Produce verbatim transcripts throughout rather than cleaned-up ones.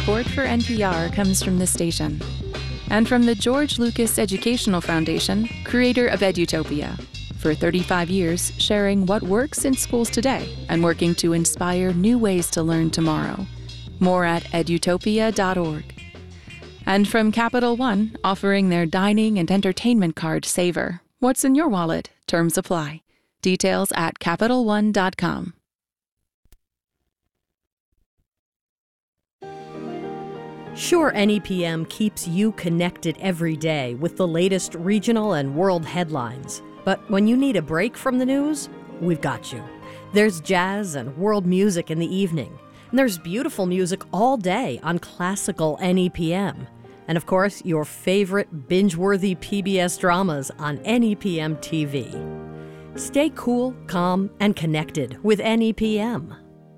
Support for N P R comes from this station and from the George Lucas Educational Foundation, creator of Edutopia. For thirty-five years, sharing what works in schools today and working to inspire new ways to learn tomorrow. More at edutopia dot org. And from Capital One, offering their dining and entertainment card Saver. What's in your wallet? Terms apply. Details at capital one dot com. Sure, N E P M keeps you connected every day with the latest regional and world headlines. But when you need a break from the news, we've got you. There's jazz and world music in the evening. And there's beautiful music all day on classical N E P M. And of course, your favorite binge-worthy P B S dramas on N E P M T V. Stay cool, calm, and connected with N E P M.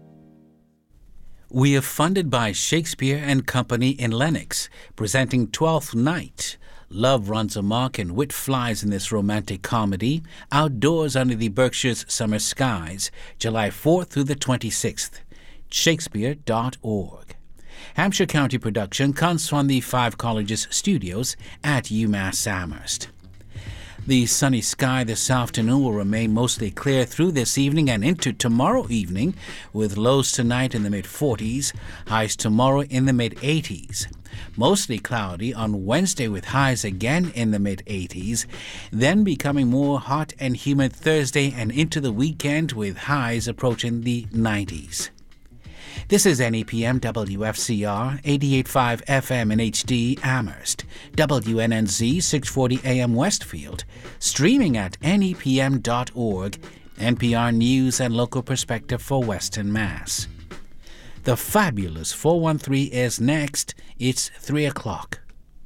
We are funded by Shakespeare and Company in Lenox, presenting Twelfth Night. Love runs amok and wit flies in this romantic comedy, outdoors under the Berkshire's summer skies, July fourth through the twenty-sixth. Shakespeare dot org. Hampshire County production comes from the Five Colleges studios at UMass Amherst. The sunny sky this afternoon will remain mostly clear through this evening and into tomorrow evening, with lows tonight in the mid-forties, highs tomorrow in the mid-eighties. Mostly cloudy on Wednesday with highs again in the mid-eighties, then becoming more hot and humid Thursday and into the weekend with highs approaching the nineties. This is N E P M W F C R eighty-eight point five F M in H D Amherst, W N N Z six forty A M Westfield, streaming at N E P M dot org, N P R News and local perspective for Western Mass. The fabulous four one three is next. It's three o'clock.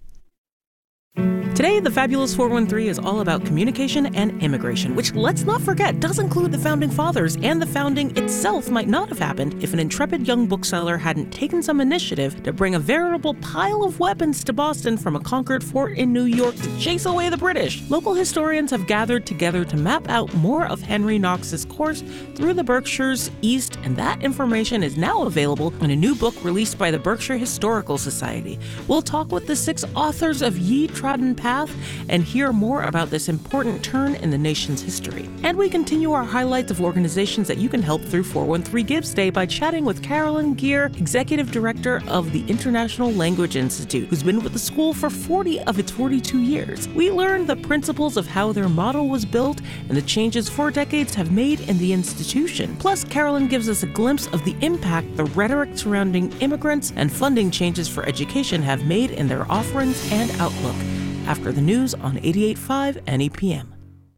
Today, the Fabulous four one three is all about communication and immigration, which, let's not forget, does include the Founding Fathers, and the founding itself might not have happened if an intrepid young bookseller hadn't taken some initiative to bring a veritable pile of weapons to Boston from a conquered fort in New York to chase away the British. Local historians have gathered together to map out more of Henry Knox's course through the Berkshires east, and that information is now available in a new book released by the Berkshire Historical Society. We'll talk with the six authors of Ye Trodden Path and hear more about this important turn in the nation's history. And we continue our highlights of organizations that you can help through four one three Gives Day by chatting with Carolyn Gear, Executive Director of the International Language Institute, who's been with the school for forty of its forty-two years. We learn the principles of how their model was built and the changes four decades have made in the institution. Plus, Carolyn gives us a glimpse of the impact the rhetoric surrounding immigrants and funding changes for education have made in their offerings and outlook. After the news on eighty-eight point five N E P M.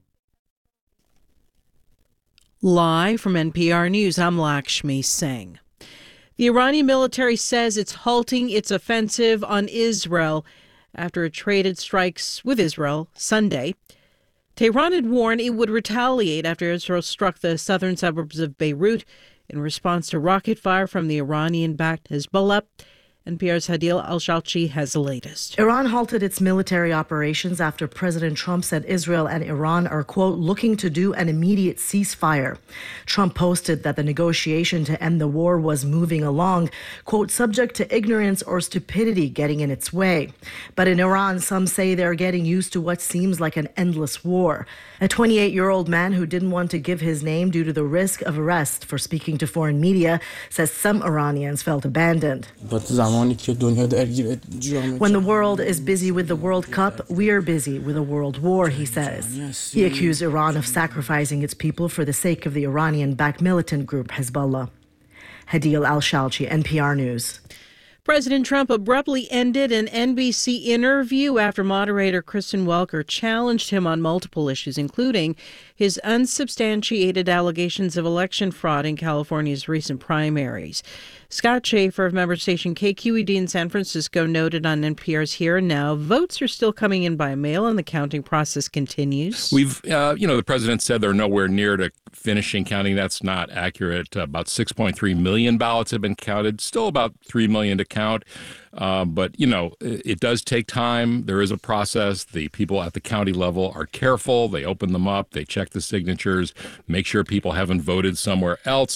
Live from N P R News, I'm Lakshmi Singh. The Iranian military says it's halting its offensive on Israel after it traded strikes with Israel Sunday. Tehran had warned it would retaliate after Israel struck the southern suburbs of Beirut in response to rocket fire from the Iranian-backed Hezbollah. N P R's Hadil Al-Shalchi has the latest. Iran halted its military operations after President Trump said Israel and Iran are, quote, looking to do an immediate ceasefire. Trump posted that the negotiation to end the war was moving along, quote, subject to ignorance or stupidity getting in its way. But in Iran, some say they're getting used to what seems like an endless war. A twenty-eight-year-old man who didn't want to give his name due to the risk of arrest for speaking to foreign media says some Iranians felt abandoned. When the world is busy with the World Cup, we are busy with a world war, he says. He accused Iran of sacrificing its people for the sake of the Iranian-backed militant group Hezbollah. Hadil Al-Shalchi, N P R News. President Trump abruptly ended an N B C interview after moderator Kristen Welker challenged him on multiple issues, including his unsubstantiated allegations of election fraud in California's recent primaries. Scott Schaefer of member station K Q E D in San Francisco noted on N P R's Here and Now, votes are still coming in by mail and the counting process continues. We've, uh, you know, the president said they're nowhere near to finishing counting. That's not accurate. Uh, about six point three million ballots have been counted, still about three million to count. Uh, but, you know, it, it does take time. There is a process. The people at the county level are careful. They open them up. They check the signatures, make sure people haven't voted somewhere else.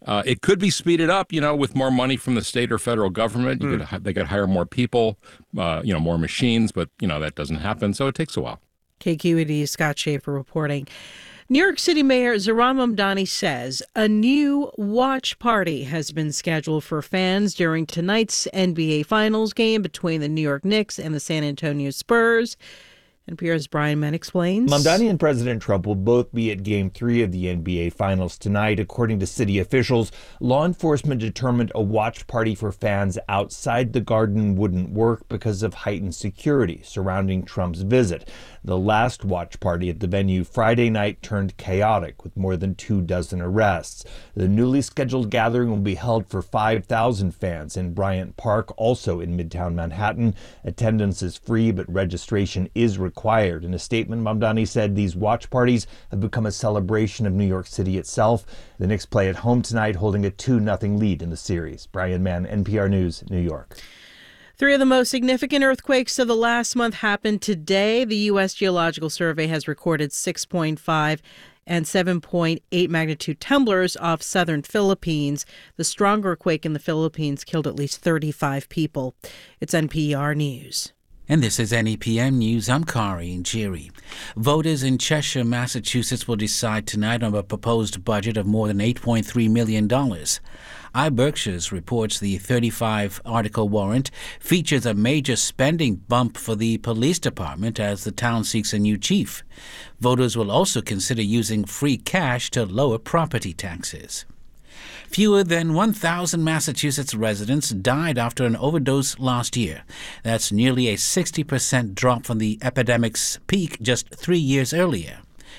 Uh, it could be speeded up, you know, with more money from the state or federal government. You mm. could, they could hire more people, uh, you know, more machines, but, you know, that doesn't happen. So it takes a while. K Q E D's Scott Schaefer reporting. New York City Mayor Zohran Mamdani says a new watch party has been scheduled for fans during tonight's N B A Finals game between the New York Knicks and the San Antonio Spurs. N P R's Brian Mann explains. Mamdani and President Trump will both be at Game three of the N B A Finals tonight. According to city officials, law enforcement determined a watch party for fans outside the Garden wouldn't work because of heightened security surrounding Trump's visit. The last watch party at the venue Friday night turned chaotic with more than two dozen arrests. The newly scheduled gathering will be held for five thousand fans in Bryant Park, also in Midtown Manhattan. Attendance is free, but registration is required. Required. In a statement, Mamdani said these watch parties have become a celebration of New York City itself. The Knicks play at home tonight, holding a two nothing lead in the series. Brian Mann, N P R News, New York. Three of the most significant earthquakes of the last month happened today. The U S Geological Survey has recorded six point five and seven point eight magnitude tremblers off southern Philippines. The stronger quake in the Philippines killed at least thirty-five people. It's N P R News. And this is N E P M News. I'm Kari Njiri. Voters in Cheshire, Massachusetts will decide tonight on a proposed budget of more than eight point three million dollars. iBerkshires reports the thirty-five article warrant features a major spending bump for the police department as the town seeks a new chief. Voters will also consider using free cash to lower property taxes. Fewer than one thousand Massachusetts residents died after an overdose last year. That's nearly a sixty percent drop from the epidemic's peak just three years earlier.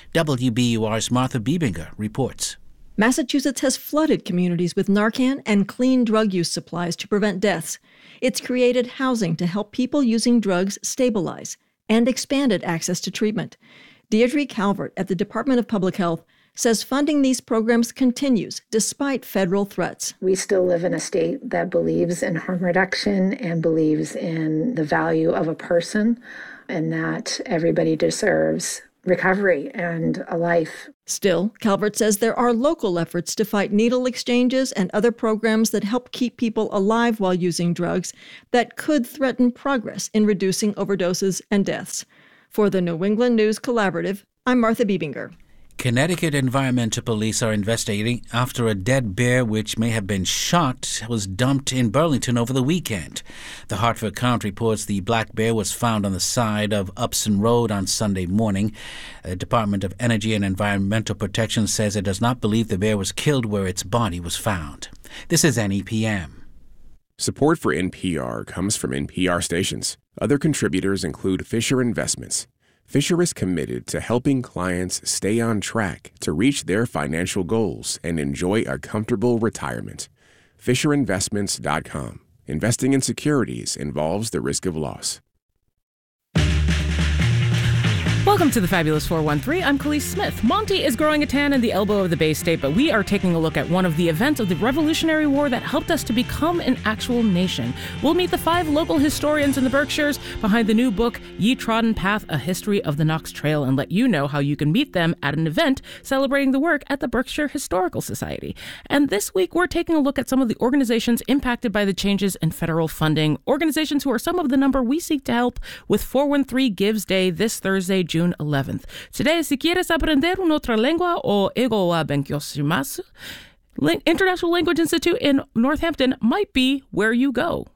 W B U R's Martha Biebinger reports. Massachusetts has flooded communities with Narcan and clean drug use supplies to prevent deaths. It's created housing to help people using drugs stabilize and expanded access to treatment. Deirdre Calvert at the Department of Public Health says funding these programs continues despite federal threats. We still live in a state that believes in harm reduction and believes in the value of a person and that everybody deserves recovery and a life. Still, Calvert says there are local efforts to fight needle exchanges and other programs that help keep people alive while using drugs that could threaten progress in reducing overdoses and deaths. For the New England News Collaborative, I'm Martha Biebinger. Connecticut environmental police are investigating after a dead bear which may have been shot was dumped in Burlington over the weekend. The Hartford Courant reports the black bear was found on the side of Upson Road on Sunday morning. The Department of Energy and Environmental Protection says it does not believe the bear was killed where its body was found. This is N E P M. Support for N P R comes from N P R stations. Other contributors include Fisher Investments. Fisher is committed to helping clients stay on track to reach their financial goals and enjoy a comfortable retirement. Fisher Investments dot com. Investing in securities involves the risk of loss. Welcome to the Fabulous four one three. I'm Khalees Smith. Monty is growing a tan in the elbow of the Bay State, but we are taking a look at one of the events of the Revolutionary War that helped us to become an actual nation. We'll meet the five local historians in the Berkshires behind the new book, Ye Trodden Path, A History of the Knox Trail, and let you know how you can meet them at an event celebrating the work at the Berkshire Historical Society. And this week, we're taking a look at some of the organizations impacted by the changes in federal funding, organizations who are some of the number we seek to help with four one three Gives Day this Thursday, June eleventh. Today, si quieres aprender una otra lengua o ego wa benkyoshimasu, International Language Institute in Northampton might be where you go.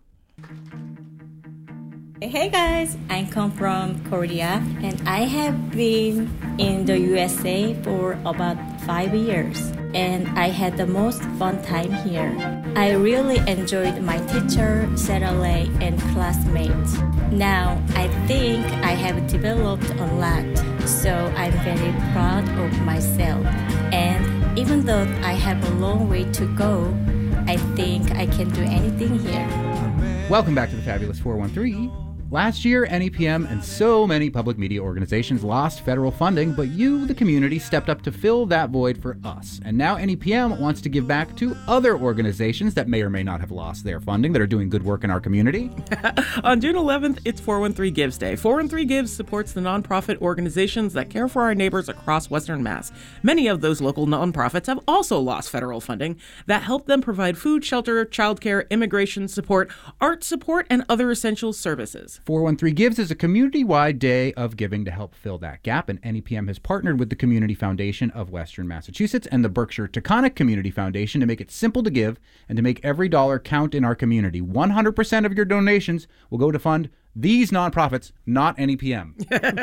Hey guys, I come from Korea and I have been in the U S A for about five years and I had the most fun time here. I really enjoyed my teacher, Sarah-Lei, and classmates. Now I think I have developed a lot, so I'm very proud of myself. And even though I have a long way to go, I think I can do anything here. Welcome back to the Fabulous four one three. Last year, N E P M and so many public media organizations lost federal funding, but you, the community, stepped up to fill that void for us. And now N E P M wants to give back to other organizations that may or may not have lost their funding that are doing good work in our community. On June eleventh, it's four one three Gives Day. four one three Gives supports the nonprofit organizations that care for our neighbors across Western Mass. Many of those local nonprofits have also lost federal funding that help them provide food, shelter, childcare, immigration support, art support, and other essential services. four one three Gives is a community-wide day of giving to help fill that gap, and N E P M has partnered with the Community Foundation of Western Massachusetts and the Berkshire Taconic Community Foundation to make it simple to give and to make every dollar count in our community. one hundred percent of your donations will go to fund these nonprofits, not N E P M.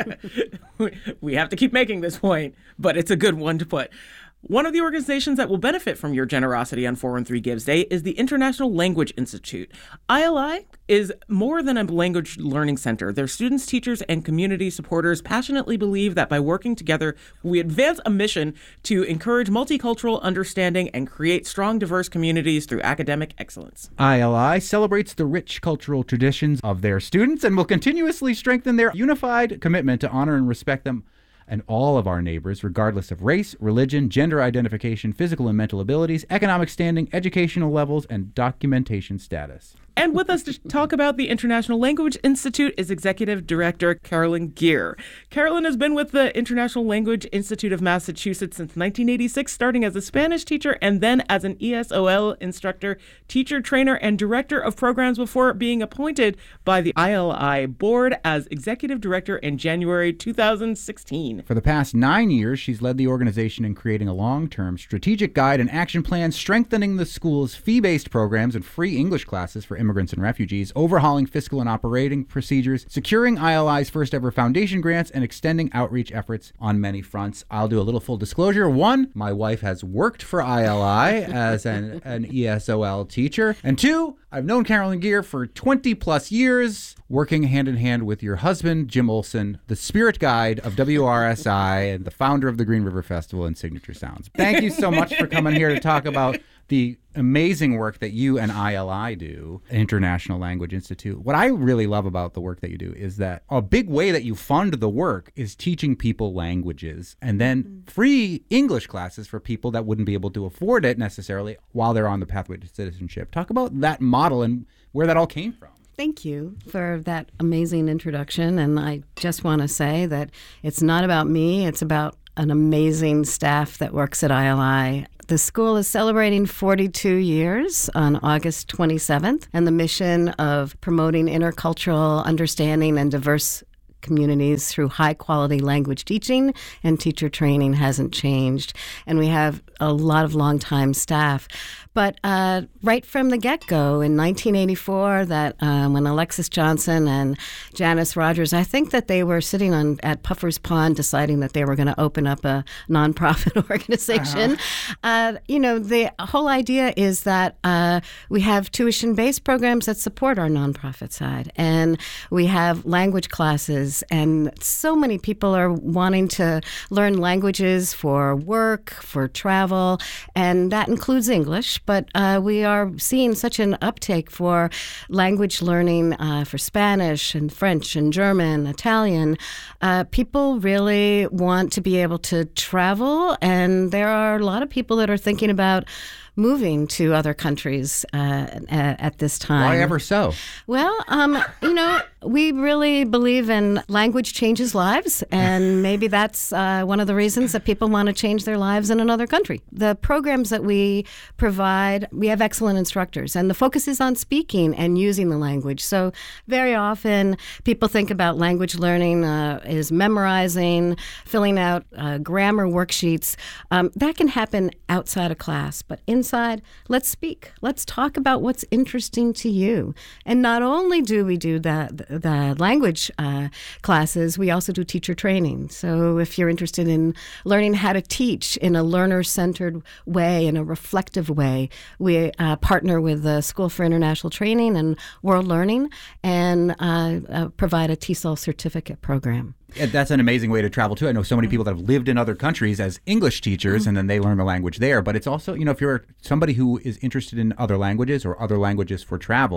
We have to keep making this point, but it's a good one to put. One of the organizations that will benefit from your generosity on four one three Gives Day is the International Language Institute. I L I is more than a language learning center. Their students, teachers, and community supporters passionately believe that by working together, we advance a mission to encourage multicultural understanding and create strong, diverse communities through academic excellence. I L I celebrates the rich cultural traditions of their students and will continuously strengthen their unified commitment to honor and respect them and all of our neighbors, regardless of race, religion, gender identification, physical and mental abilities, economic standing, educational levels, and documentation status. And with us to talk about the International Language Institute is Executive Director Carolyn Geer. Carolyn has been with the International Language Institute of Massachusetts since nineteen eighty-six, starting as a Spanish teacher and then as an E S O L instructor, teacher, trainer, and director of programs before being appointed by the I L I board as Executive Director in January two thousand sixteen. For the past nine years, she's led the organization in creating a long-term strategic guide and action plan, strengthening the school's fee-based programs and free English classes for immigrants and refugees, overhauling fiscal and operating procedures, securing I L I's first ever foundation grants, and extending outreach efforts on many fronts. I'll do a little full disclosure. One, my wife has worked for I L I as an, an E S O L teacher. And two, I've known Carolyn Geer for twenty plus years, working hand in hand with your husband, Jim Olson, the spirit guide of W R S I and the founder of the Green River Festival and Signature Sounds. Thank you so much for coming here to talk about the amazing work that you and I L I do, International Language Institute. What I really love about the work that you do is that a big way that you fund the work is teaching people languages and then free English classes for people that wouldn't be able to afford it necessarily while they're on the pathway to citizenship. Talk about that model and where that all came from. Thank you for that amazing introduction. And I just want to say that it's not about me, it's about an amazing staff that works at I L I. The school is celebrating forty-two years on August twenty-seventh, and the mission of promoting intercultural understanding and diverse communities through high-quality language teaching and teacher training hasn't changed. And we have a lot of longtime staff. But uh, right from the get-go in nineteen eighty-four, that uh, when Alexis Johnson and Janice Rogers, I think that they were sitting on at Puffer's Pond deciding that they were going to open up a nonprofit organization. Uh-huh. Uh, you know, the whole idea is that uh, we have tuition-based programs that support our nonprofit side, and we have language classes, and so many people are wanting to learn languages for work, for travel, and that includes English. But uh, we are seeing such an uptake for language learning uh, for Spanish and French and German, Italian. Uh, people really want to be able to travel, and there are a lot of people that are thinking about moving to other countries uh, at, at this time. Why ever so? Well, um, you know, we really believe in language changes lives, and maybe that's uh, one of the reasons that people want to change their lives in another country. The programs that we provide, we have excellent instructors, and the focus is on speaking and using the language. So very often people think about language learning uh, is memorizing, filling out uh, grammar worksheets. Um, that can happen outside of class, but in Inside, let's speak. Let's talk about what's interesting to you. And not only do we do the, the, the language uh, classes, we also do teacher training. So if you're interested in learning how to teach in a learner-centered way, in a reflective way, we uh, partner with the School for International Training and World Learning and uh, uh, provide a T E S O L certificate program. That's an amazing way to travel, too. I know so many people that have lived in other countries as English teachers, mm-hmm. and then they learn the language there. But it's also, you know, if you're somebody who is interested in other languages or other languages for travel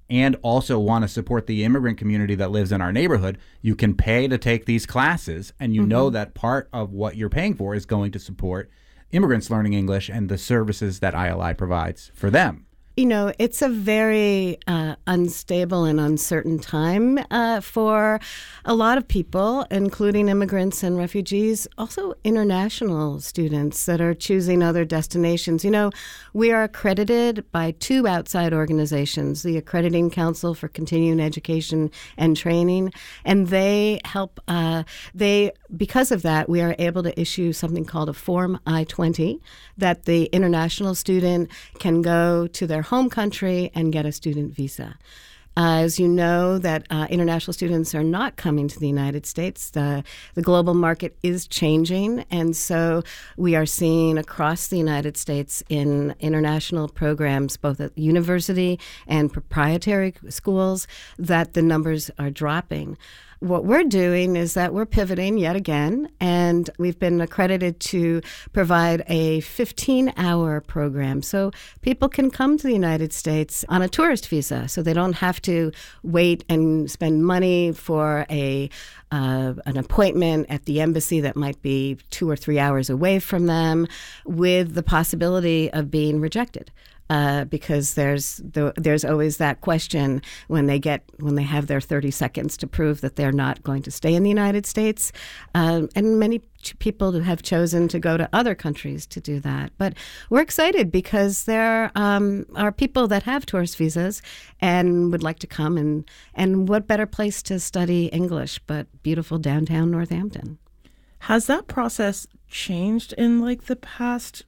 and also want to support the immigrant community that lives in our neighborhood, you can pay to take these classes, and you mm-hmm. know that part of what you're paying for is going to support immigrants learning English and the services that I L I provides for them. You know, it's a very uh, unstable and uncertain time uh, for a lot of people, including immigrants and refugees, also international students that are choosing other destinations. You know, we are accredited by two outside organizations, the Accrediting Council for Continuing Education and Training, and they help, uh, they, because of that, we are able to issue something called a Form I twenty, that the international student can go to their home country and get a student visa. Uh, as you know, that uh, international students are not coming to the United States. The, the global market is changing, and so we are seeing across the United States in international programs, both at university and proprietary schools, that the numbers are dropping. What we're doing is that we're pivoting yet again, and we've been accredited to provide a fifteen-hour program. So people can come to the United States on a tourist visa, so they don't have to wait and spend money for a uh, an appointment at the embassy that might be two or three hours away from them, with the possibility of being rejected. Uh, because there's the, there's always that question when they get when they have their thirty seconds to prove that they're not going to stay in the United States, um, and many ch- people have chosen to go to other countries to do that. But we're excited because there um, are people that have tourist visas and would like to come, and and what better place to study English but beautiful downtown Northampton. Has that process changed in like the past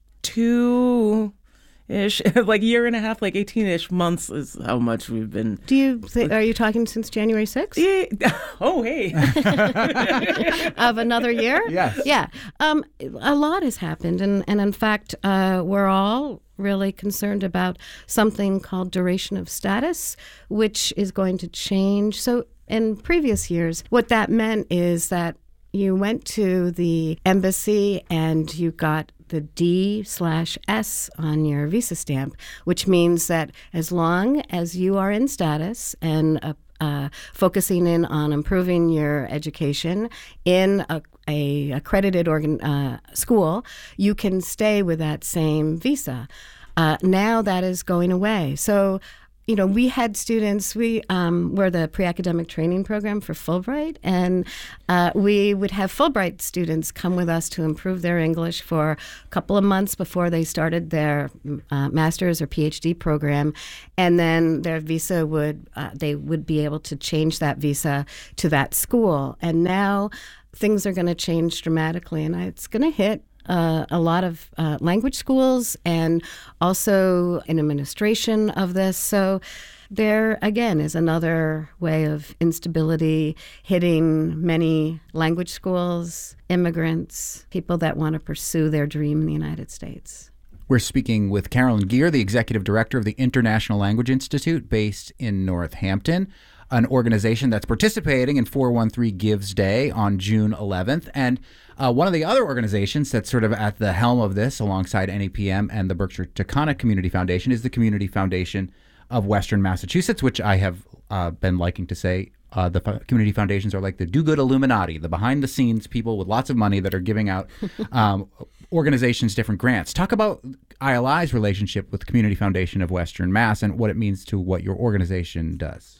two? Ish, like a year and a half, like eighteen-ish months is how much we've been. Do you, th- are you talking since January sixth? Yeah. Oh, hey. Of another year? Yes. Yeah. Um, a lot has happened. And, and in fact, uh, we're all really concerned about something called duration of status, which is going to change. So in previous years, what that meant is that you went to the embassy and you got the D slash S on your visa stamp, which means that as long as you are in status and uh, uh, focusing in on improving your education in a, a accredited organ, uh, school, you can stay with that same visa. Uh, now that is going away. So, you know, we had students, we um, were the pre-academic training program for Fulbright, and uh, we would have Fulbright students come with us to improve their English for a couple of months before they started their uh, master's or PhD program, and then their visa would, uh, they would be able to change that visa to that school. And now things are going to change dramatically, and it's going to hit Uh, a lot of uh, language schools and also an administration of this. So there, again, is another way of instability hitting many language schools, immigrants, people that want to pursue their dream in the United States. We're speaking with Carolyn Geer, the executive director of the International Language Institute based in Northampton, an organization that's participating in four one three Gives Day on June eleventh. And uh, one of the other organizations that's sort of at the helm of this alongside N A P M and the Berkshire Taconic Community Foundation is the Community Foundation of Western Massachusetts, which I have uh, been liking to say uh, the f- community foundations are like the do-good Illuminati, the behind-the-scenes people with lots of money that are giving out um, organizations different grants. Talk about I L I's relationship with the Community Foundation of Western Mass and what it means to what your organization does.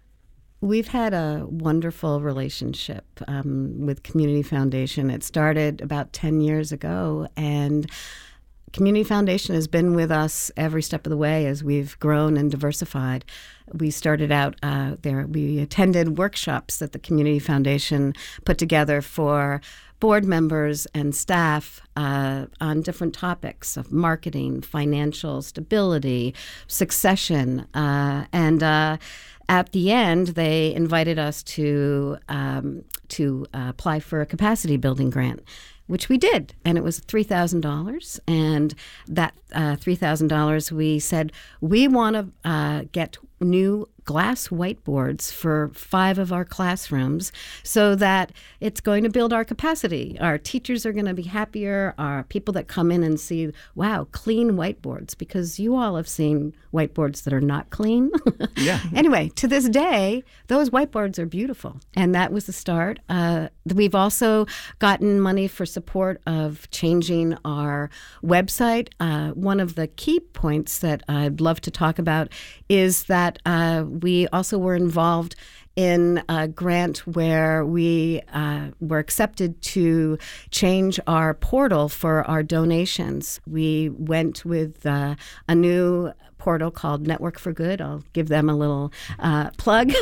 We've had a wonderful relationship um, with Community Foundation. It started about ten years ago, and Community Foundation has been with us every step of the way as we've grown and diversified. We started out uh, there, we attended workshops that the Community Foundation put together for board members and staff uh, on different topics of marketing, financial stability, succession, uh, and uh, at the end, they invited us to um, to uh, apply for a capacity building grant, which we did, and it was three thousand dollars. And that uh, three thousand dollars, we said, we want to uh, get new glass whiteboards for five of our classrooms so that it's going to build our capacity. Our teachers are going to be happier. Our people that come in and see, wow, clean whiteboards, because you all have seen whiteboards that are not clean. Yeah. Anyway, to this day, those whiteboards are beautiful. And that was the start. Uh, we've also gotten money for support of changing our website. Uh, one of the key points that I'd love to talk about is that uh, we also were involved in a grant where we uh, were accepted to change our portal for our donations. We went with uh, a new portal called Network for Good. I'll give them a little uh, plug.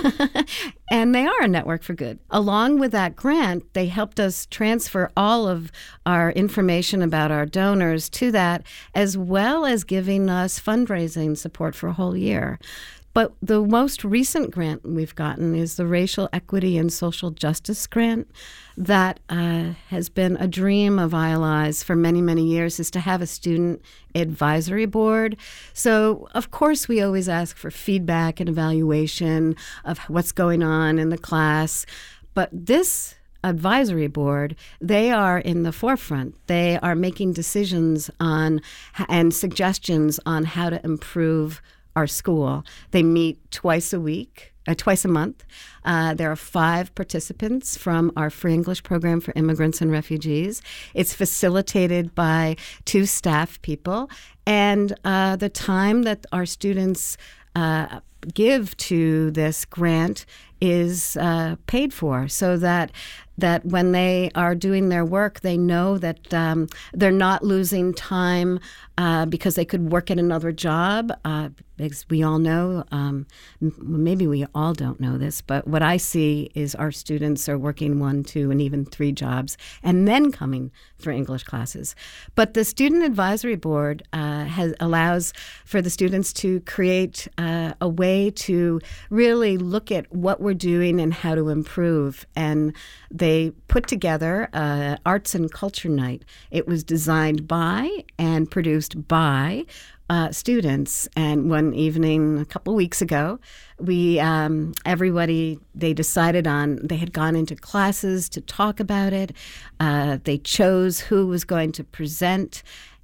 And they are a Network for Good. Along with that grant, they helped us transfer all of our information about our donors to that, as well as giving us fundraising support for a whole year. But the most recent grant we've gotten is the Racial Equity and Social Justice Grant that uh, has been a dream of I L I's for many, many years, is to have a student advisory board. So, of course, we always ask for feedback and evaluation of what's going on in the class. But this advisory board, they are in the forefront. They are making decisions on and suggestions on how to improve our school. They meet twice a week, uh, twice a month. Uh, there are five participants from our free English program for immigrants and refugees. It's facilitated by two staff people. And uh, the time that our students uh, give to this grant is uh, paid for, so that that when they are doing their work, they know that um, they're not losing time uh, because they could work at another job. Uh, because we all know, um, m- maybe we all don't know this, but what I see is our students are working one, two, and even three jobs, and then coming for English classes. But the Student Advisory Board uh, has allows for the students to create uh, a way to really look at what we're doing and how to improve. And they put together uh, Arts and Culture Night. It was designed by and produced by uh, students. And one evening, a couple weeks ago, we um, everybody they decided on. They had gone into classes to talk about it. Uh, they chose who was going to present,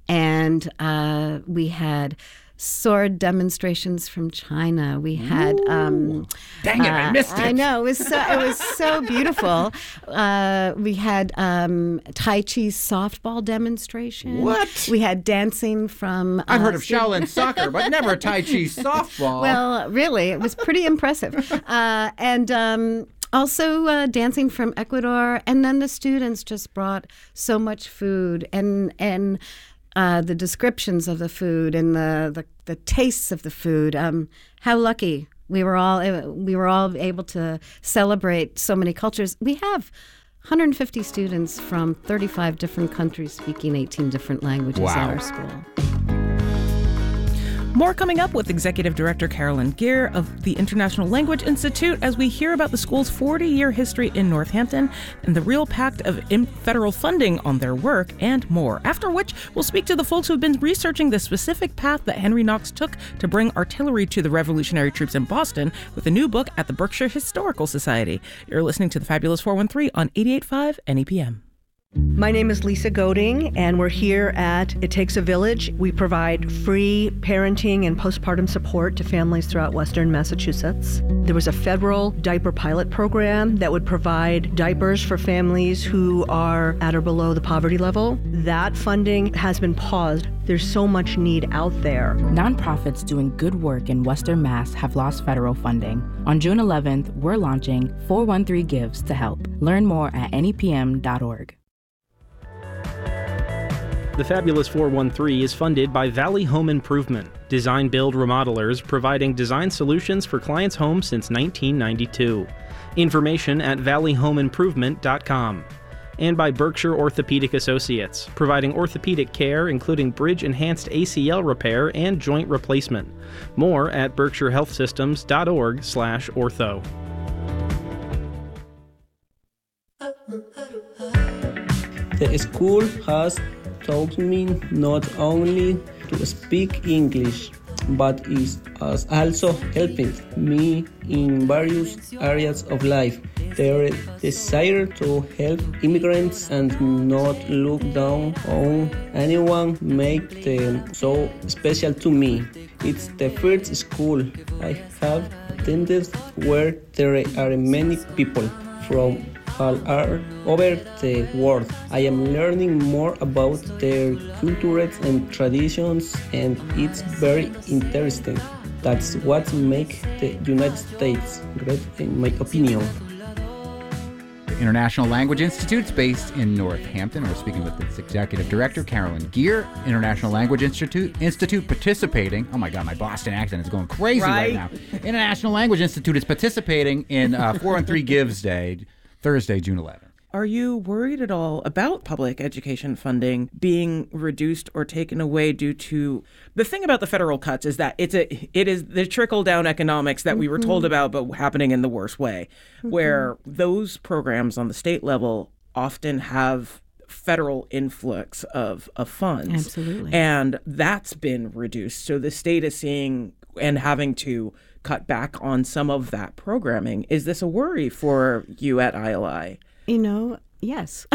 and uh, we had sword demonstrations from China. We had um, dang it, uh, I missed it. I know, it was so it was so beautiful. Uh, we had um, Tai Chi softball demonstration. What? We had dancing from. Uh, I've heard of Shaolin soccer, but never Tai Chi softball. Well, really, it was pretty impressive. Uh, and. Um, Also uh, dancing from Ecuador, and then the students just brought so much food, and and uh, the descriptions of the food and the, the, the tastes of the food. Um, how lucky we were all we were all able to celebrate so many cultures. We have one hundred fifty students from thirty-five different countries speaking eighteen different languages Wow. at our school. More coming up with Executive Director Carolyn Gear of the International Language Institute as we hear about the school's forty-year history in Northampton and the real impact of federal funding on their work, and more. After which, we'll speak to the folks who've been researching the specific path that Henry Knox took to bring artillery to the Revolutionary troops in Boston with a new book at the Berkshire Historical Society. You're listening to the Fabulous four one three on eighty-eight point five N E P M. My name is Lisa Goding, and we're here at It Takes a Village. We provide free parenting and postpartum support to families throughout Western Massachusetts. There was a federal diaper pilot program that would provide diapers for families who are at or below the poverty level. That funding has been paused. There's so much need out there. Nonprofits doing good work in Western Mass have lost federal funding. On June eleventh, we're launching four one three Gives to help. Learn more at N E P M dot org. The Fabulous four one three is funded by Valley Home Improvement, design build remodelers providing design solutions for clients' homes since nineteen ninety-two. Information at valley home improvement dot com. And by Berkshire Orthopedic Associates, providing orthopedic care including bridge-enhanced A C L repair and joint replacement. More at berkshire health systems dot org slash ortho. The school has taught me not only to speak English, but is also helping me in various areas of life. Their desire to help immigrants and not look down on anyone make them so special to me. It's the first school I have attended where there are many people from all over the world. I am learning more about their cultures and traditions, and it's very interesting. That's what makes the United States great, in my opinion. International Language Institute's based in Northampton. We're speaking with its executive director, Carolyn Gear. International Language Institute Institute participating. Oh my God, my Boston accent is going crazy right, right now. International Language Institute is participating in uh, four one three Gives Day, Thursday, June eleventh. Are you worried at all about public education funding being reduced or taken away due to the thing about the federal cuts is that it's a it is the trickle down economics that mm-hmm. we were told about, but happening in the worst way, mm-hmm. where those programs on the state level often have federal influx of, of funds. Absolutely. And that's been reduced. So the state is seeing and having to cut back on some of that programming. Is this a worry for you at I L I? You know, yes.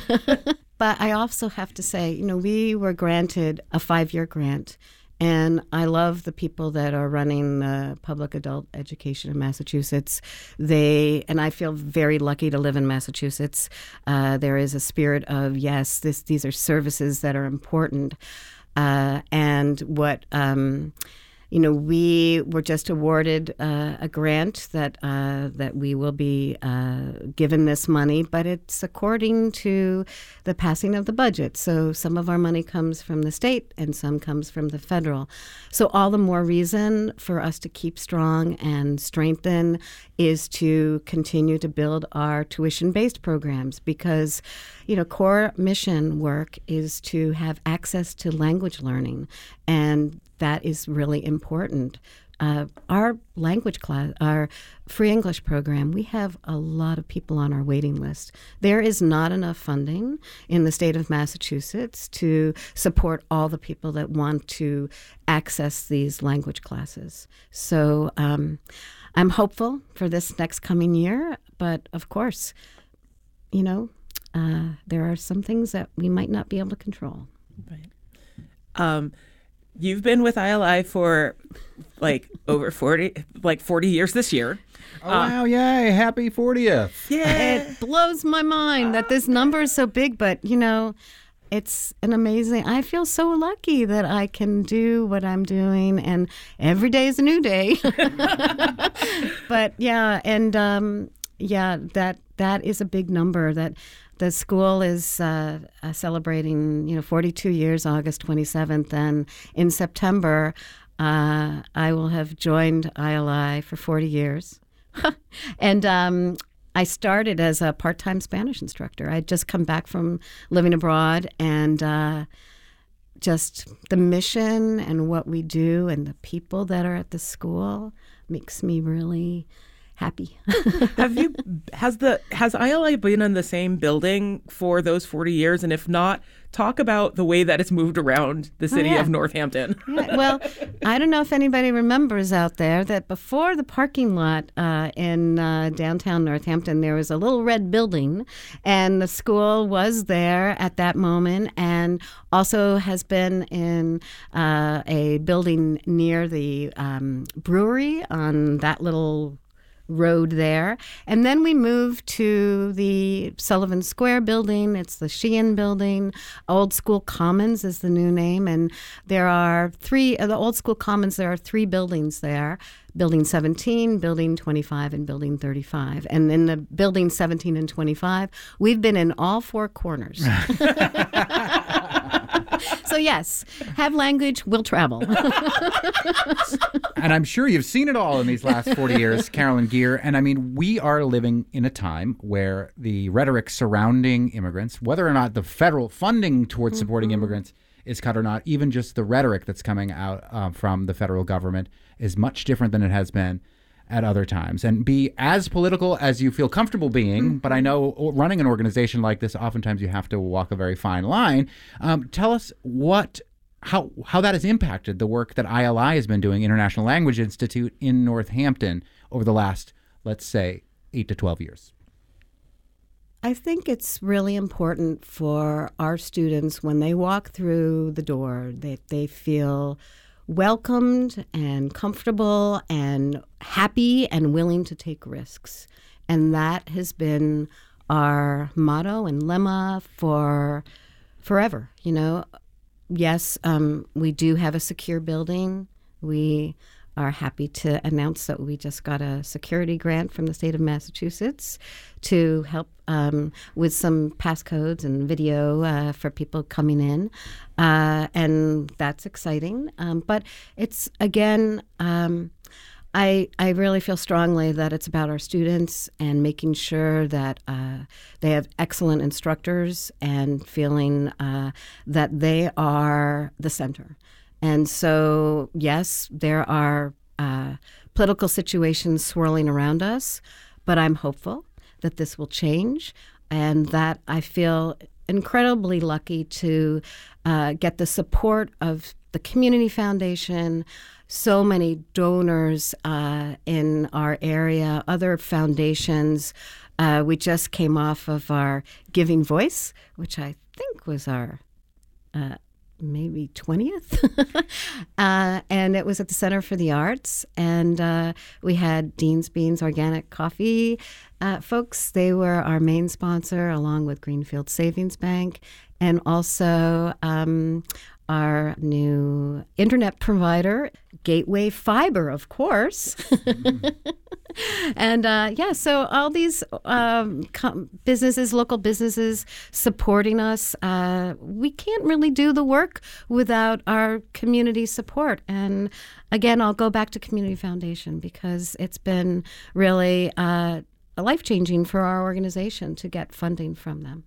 But I also have to say, you know, we were granted a five-year grant, and I love the people that are running the public adult education in Massachusetts. They, and I feel very lucky to live in Massachusetts. Uh, there is a spirit of, yes, this these are services that are important. Uh, and what... Um, You know, we were just awarded uh, a grant that uh, that we will be uh, given this money, but it's according to the passing of the budget. So some of our money comes from the state and some comes from the federal. So all the more reason for us to keep strong and strengthen is to continue to build our tuition-based programs because, you know, core mission work is to have access to language learning, and that is really important. Uh, our language class, our free English program, we have a lot of people on our waiting list. There is not enough funding in the state of Massachusetts to support all the people that want to access these language classes. So um, I'm hopeful for this next coming year, but of course, you know, uh, there are some things that we might not be able to control. Right. Um, You've been with I L I for like over forty, like forty years this year. Oh, uh, wow. Yay. Happy fortieth. Yeah. It blows my mind that this number is so big, but, you know, it's an amazing, I feel so lucky that I can do what I'm doing, and every day is a new day. But yeah, and um, yeah, that that is a big number. That the school is uh, uh, celebrating, you know, forty-two years, August twenty-seventh, and in September, uh, I will have joined I L I for forty years. And um, I started as a part-time Spanish instructor. I'd just come back from living abroad, and uh, just the mission and what we do and the people that are at the school makes me really happy. Have you has the has I L I been in the same building for those forty years? And if not, talk about the way that it's moved around the city oh, yeah. of Northampton. Yeah, well, I don't know if anybody remembers out there that before the parking lot uh, in uh, downtown Northampton, there was a little red building, and the school was there at that moment, and also has been in uh, a building near the um, brewery on that little road there. And then we moved to the Sullivan Square building. It's the Sheehan building. Old School Commons is the new name. And there are three, uh, the Old School Commons, there are three buildings there. Building seventeen, Building twenty-five, and Building thirty-five. And in the Building seventeen and twenty-five, we've been in all four corners. So yes, have language, will travel. And I'm sure you've seen it all in these last forty years, Carolyn Gear. And I mean, we are living in a time where the rhetoric surrounding immigrants, whether or not the federal funding towards supporting mm-hmm. immigrants is cut or not, even just the rhetoric that's coming out uh, from the federal government is much different than it has been at other times. And be as political as you feel comfortable being, mm-hmm. but I know running an organization like this, oftentimes you have to walk a very fine line. Um, tell us what how how that has impacted the work that I L I has been doing, International Language Institute in Northampton, over the last, let's say, eight to twelve years. I think it's really important for our students when they walk through the door that they feel welcomed and comfortable and happy and willing to take risks. And that has been our motto and lemma for forever. You know, yes, um, we do have a secure building. We are happy to announce that we just got a security grant from the state of Massachusetts to help um, with some passcodes and video uh, for people coming in. Uh, and that's exciting. Um, but it's, again, um, I, I really feel strongly that it's about our students and making sure that uh, they have excellent instructors and feeling uh, that they are the center. And so, yes, there are uh, political situations swirling around us, but I'm hopeful that this will change and that I feel incredibly lucky to uh, get the support of the Community Foundation, so many donors uh, in our area, other foundations. Uh, we just came off of our Giving Voice, which I think was our uh, maybe twentieth. uh, and it was at the Center for the Arts. And uh, we had Dean's Beans Organic Coffee uh, folks. They were our main sponsor, along with Greenfield Savings Bank. And also um, our new internet provider, Gateway Fiber, of course. And uh, yeah, so all these um, com- businesses, local businesses supporting us, uh, we can't really do the work without our community support. And again, I'll go back to Community Foundation because it's been really uh, life-changing for our organization to get funding from them.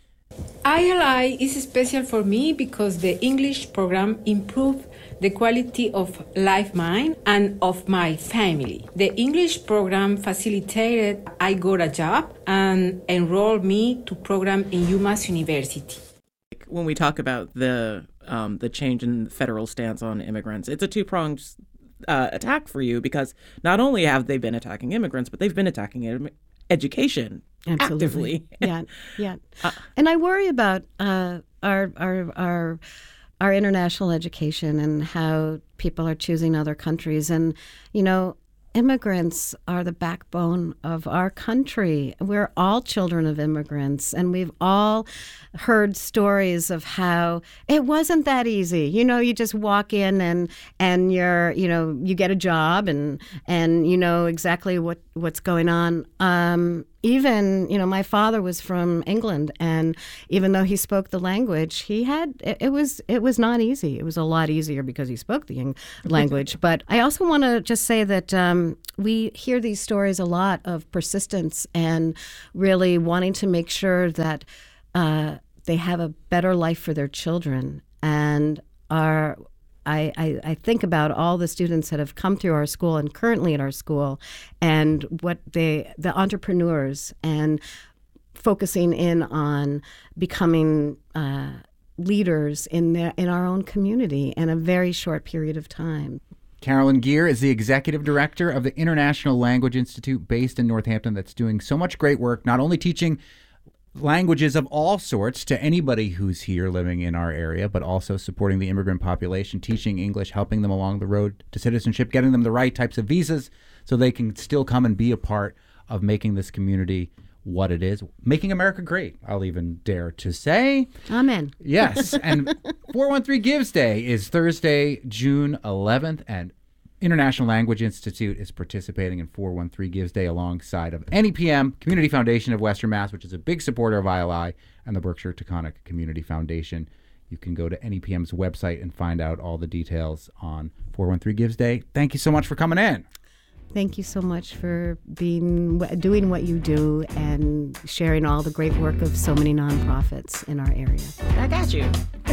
I L I is special for me because the English program improved the quality of life mine and of my family. The English program facilitated I got a job and enrolled me to program in UMass University. When we talk about the um, the change in federal stance on immigrants, it's a two-pronged uh, attack for you because not only have they been attacking immigrants, but they've been attacking im- education. Absolutely. Actively. yeah, yeah. Uh, and I worry about uh, our our our our international education and how people are choosing other countries. And you know, immigrants are the backbone of our country. We're all children of immigrants, and we've all heard stories of how it wasn't that easy. You know, you just walk in and and you're, you know, you get a job and and you know exactly what what's going on. Um, Even, you know, my father was from England, and even though he spoke the language, he had, it, it was it was not easy. It was a lot easier because he spoke the eng- language. But I also want to just say that um, we hear these stories a lot of persistence and really wanting to make sure that uh, they have a better life for their children. And our I, I, I think about all the students that have come through our school and currently at our school and what they, the entrepreneurs, and focusing in on becoming uh, leaders in their, in our own community in a very short period of time. Carolyn Geer is the executive director of the International Language Institute based in Northampton that's doing so much great work, not only teaching languages of all sorts to anybody who's here living in our area, but also supporting the immigrant population, teaching English, helping them along the road to citizenship, getting them the right types of visas so they can still come and be a part of making this community what it is, making America great, I'll even dare to say. Amen. Yes, and four one three Gives Day is Thursday, June eleventh, and International Language Institute is participating in four one three Gives Day alongside of N E P M, Community Foundation of Western Mass, which is a big supporter of I L I, and the Berkshire Taconic Community Foundation. You can go to N E P M's website and find out all the details on four one three Gives Day. Thank you so much for coming in. Thank you so much for being doing what you do and sharing all the great work of so many nonprofits in our area. I got you.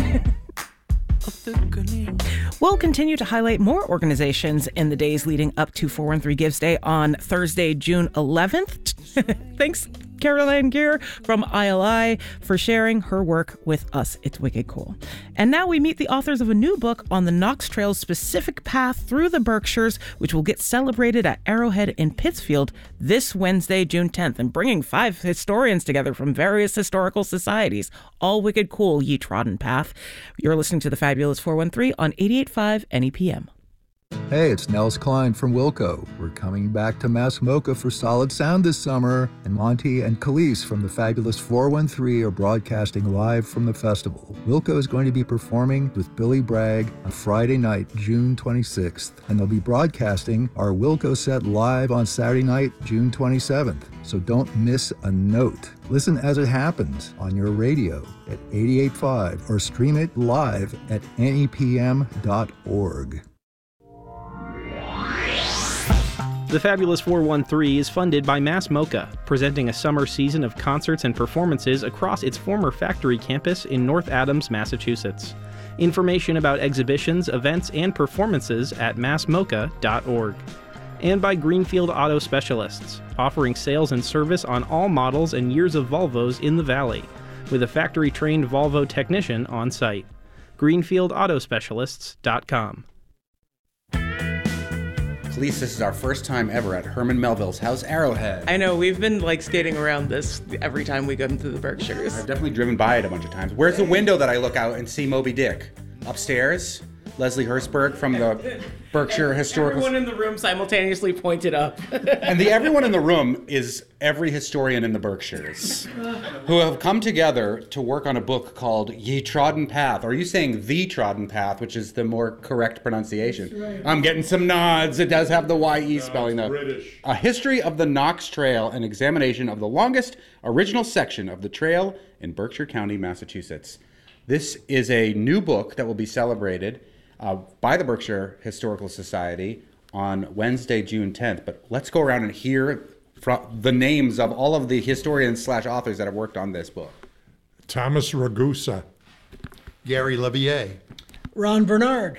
We'll continue to highlight more organizations in the days leading up to four one three Gives Day on Thursday, June eleventh. Thanks, Caroline Gear from I L I, for sharing her work with us. It's wicked cool. And now we meet the authors of a new book on the Knox Trail's specific path through the Berkshires, which will get celebrated at Arrowhead in Pittsfield this Wednesday, June tenth, and bringing five historians together from various historical societies. All wicked cool, ye trodden path. You're listening to the Fabulous four one three on eighty-eight point five N E P M. Hey, it's Nels Klein from Wilco. We're coming back to Mass Mocha for Solid Sound this summer, and Monty and Khalees from the Fabulous four one three are broadcasting live from the festival. Wilco is going to be performing with Billy Bragg on Friday night, June twenty-sixth, and they'll be broadcasting our Wilco set live on Saturday night, June twenty-seventh. So don't miss a note. Listen as it happens on your radio at eighty-eight point five or stream it live at N E P M dot org. The Fabulous four one three is funded by Mass Mocha, presenting a summer season of concerts and performances across its former factory campus in North Adams, Massachusetts. Information about exhibitions, events, and performances at mass mocha dot org. And by Greenfield Auto Specialists, offering sales and service on all models and years of Volvos in the Valley, with a factory-trained Volvo technician on site. greenfield auto specialists dot com. Khalees, this is our first time ever at Herman Melville's house, Arrowhead. I know, we've been like skating around this every time we come to the Berkshires. I've definitely driven by it a bunch of times. Where's the window that I look out and see Moby Dick? Upstairs? Leslie Hertzberg from the Berkshire Historical... Everyone in the room simultaneously pointed up. And the everyone in the room is every historian in the Berkshires who have come together to work on a book called Ye Trodden Path. Or are you saying The Trodden Path, which is the more correct pronunciation? That's right. I'm getting some nods. It does have the Y E No, spelling though. British. A history of the Knox Trail, an examination of the longest original section of the trail in Berkshire County, Massachusetts. This is a new book that will be celebrated Uh, by the Berkshire Historical Society on Wednesday, June tenth. But let's go around and hear from the names of all of the historians slash authors that have worked on this book. Thomas Ragusa. Gary Levier. Ron Bernard.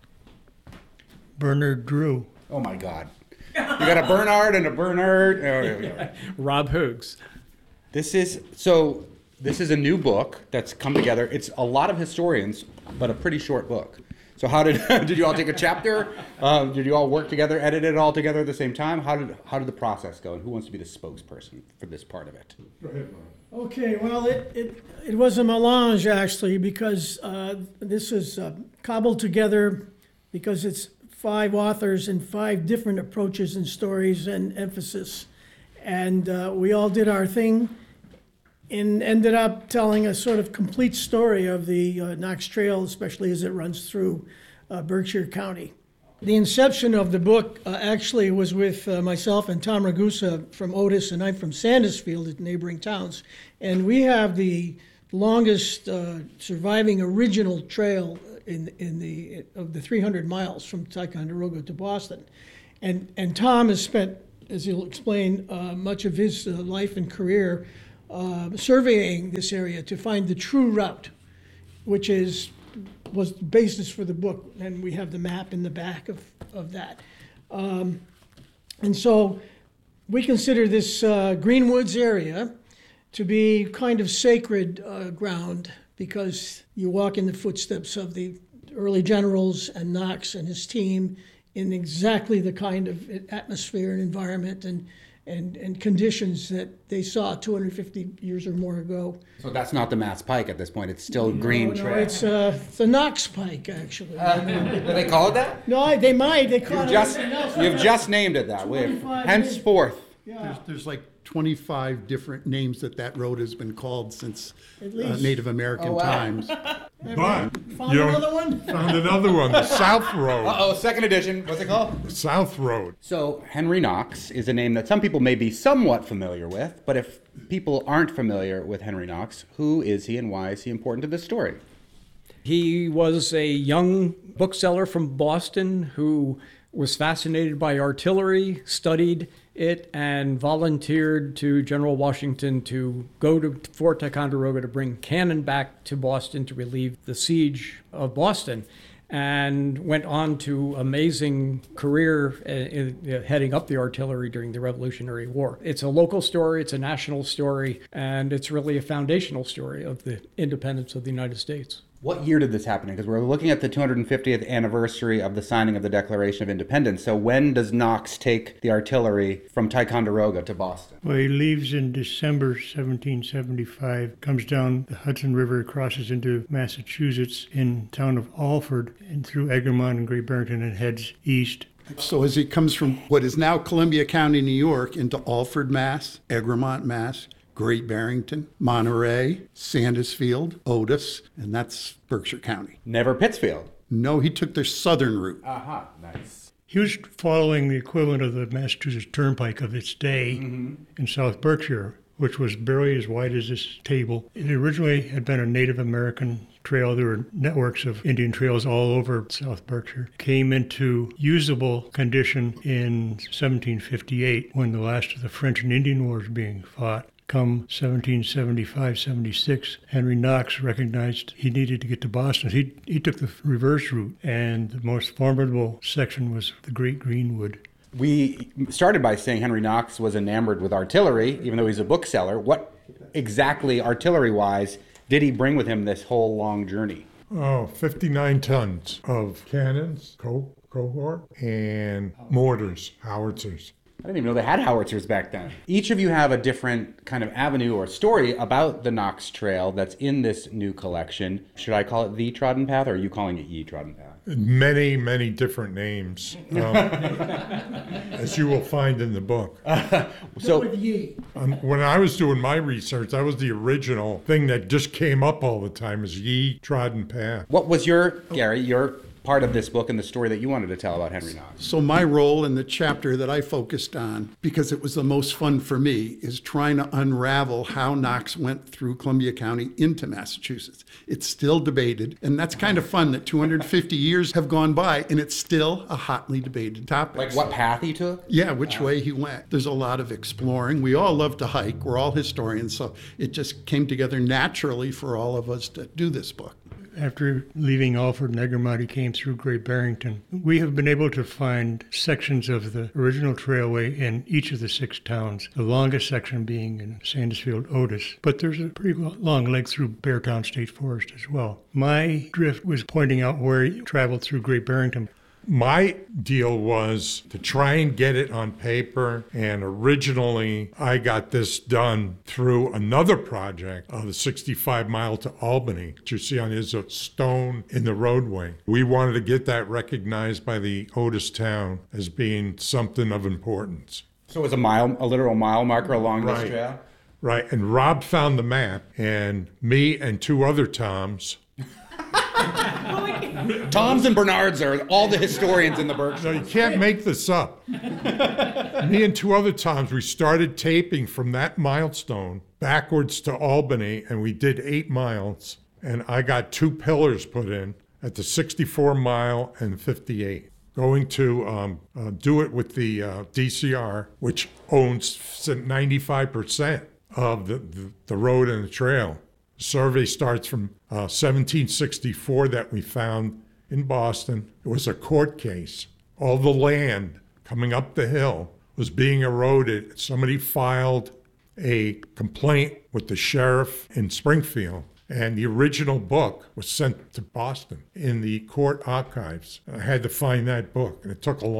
Bernard Drew. Oh my God. You got a Bernard and a Bernard. Oh, there we go. Rob Hoogs. This is, so this is a new book that's come together. It's a lot of historians, but a pretty short book. So how did did you all take a chapter? Uh, did you all work together, edit it all together at the same time? How did how did the process go? And who wants to be the spokesperson for this part of it? Go ahead, Ron. Okay, well, it, it, it was a melange, actually, because uh, this is uh, cobbled together because it's five authors and five different approaches and stories and emphasis. And uh, we all did our thing and ended up telling a sort of complete story of the uh, Knox Trail, especially as it runs through uh, Berkshire County. The inception of the book uh, actually was with uh, myself and Tom Ragusa from Otis, and I'm from Sandusfield, neighboring towns. And we have the longest uh, surviving original trail in in the of the three hundred miles from Ticonderoga to Boston. And and Tom has spent, as he'll explain, uh, much of his uh, life and career Uh, surveying this area to find the true route, which is was the basis for the book, and we have the map in the back of, of that. Um, and so we consider this uh, Greenwoods area to be kind of sacred uh, ground because you walk in the footsteps of the early generals and Knox and his team in exactly the kind of atmosphere and environment and And, and conditions that they saw two hundred fifty years or more ago. So that's not the Mass Pike at this point. It's still No, Green no, Trail. it's uh, the Knox Pike, actually. Uh, do they call it that? No, they might. They call You've it just, something else. you've just named it that. We've, twenty-five henceforth. Yeah. There's, there's like twenty-five different names that that road has been called since At uh, least. Native American Oh, wow. times. But Found you another one? Found another one, the South Road. Uh-oh, second edition. What's it called? South Road. So Henry Knox is a name that some people may be somewhat familiar with, but if people aren't familiar with Henry Knox, who is he and why is he important to this story? He was a young bookseller from Boston who was fascinated by artillery, studied it, and volunteered to General Washington to go to Fort Ticonderoga to bring cannon back to Boston to relieve the siege of Boston. and went on to amazing career in, in, heading up the artillery during the Revolutionary War. It's a local story, it's a national story, and it's really a foundational story of the independence of the United States. What year did this happen? Because we're looking at the two hundred fiftieth anniversary of the signing of the Declaration of Independence. So when does Knox take the artillery from Ticonderoga to Boston? Well, he leaves in December seventeen seventy-five, comes down the Hudson River, crosses into Massachusetts in town of Alford, and through Egremont and Great Barrington, and heads east. So as he comes from what is now Columbia County, New York, into Alford, Mass., Egremont, Mass., Great Barrington, Monterey, Sandusfield, Otis, and that's Berkshire County. Never Pittsfield. No, he took the southern route. Aha, nice. He was following the equivalent of the Massachusetts Turnpike of its day mm-hmm. in South Berkshire, which was barely as wide as this table. It originally had been a Native American trail. There were networks of Indian trails all over South Berkshire. Came into usable condition in seventeen fifty-eight when the last of the French and Indian Wars being fought. Come seventeen seventy-five seventy-six, Henry Knox recognized he needed to get to Boston. He he took the reverse route, and the most formidable section was the Great Greenwood. We started by saying Henry Knox was enamored with artillery, even though he's a bookseller. What exactly, artillery-wise, did he bring with him this whole long journey? Oh, fifty-nine tons of cannons, co- cohort, and mortars, howitzers. I didn't even know they had howitzers back then. Each of you have a different kind of avenue or story about the Knox Trail that's in this new collection. Should I call it The Trodden Path, or are you calling it Ye Trodden Path? Many, many different names, um, as you will find in the book. Uh, so, um, when I was doing my research, that was the original thing that just came up all the time, is Ye Trodden Path. What was your, Gary, your part of this book and the story that you wanted to tell about Henry Knox? So my role in the chapter that I focused on, because it was the most fun for me, is trying to unravel how Knox went through Columbia County into Massachusetts. It's still debated, and that's kind of fun that two hundred fifty years have gone by and it's still a hotly debated topic. Like what path he took? Yeah, which way he went. There's a lot of exploring. We all love to hike. We're all historians, so it just came together naturally for all of us to do this book. After leaving Alford and Egremont, he came through Great Barrington. We have been able to find sections of the original trailway in each of the six towns, the longest section being in Sandusfield, Otis. But there's a pretty long leg through Beartown State Forest as well. My drift was pointing out where he traveled through Great Barrington. My deal was to try and get it on paper, and originally I got this done through another project, uh, the sixty-five mile to Albany, which you see on is a stone in the roadway. We wanted to get that recognized by the Otis town as being something of importance. So it was a mile, a literal mile marker along right. this trail? Right, and Rob found the map, and me and two other Toms. Toms and Bernards are all the historians in the Berkshires. No, you can't make this up. Me and two other Toms, we started taping from that milestone backwards to Albany, and we did eight miles. And I got two pillars put in at the sixty-four mile and fifty-eight. Going to um, uh, do it with the uh, D C R, which owns ninety-five percent of the, the, the road and the trail. The survey starts from uh, seventeen sixty-four that we found in Boston. It was a court case. All the land coming up the hill was being eroded. Somebody filed a complaint with the sheriff in Springfield, and the original book was sent to Boston in the court archives. I had to find that book, and it took a long